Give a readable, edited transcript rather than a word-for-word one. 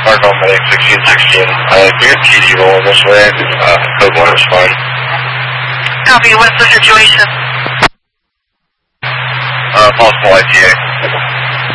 Mark on medic 1616. Here's TD rolling this way. Code 1 is fine. Copy, what's the situation? Possible ITA.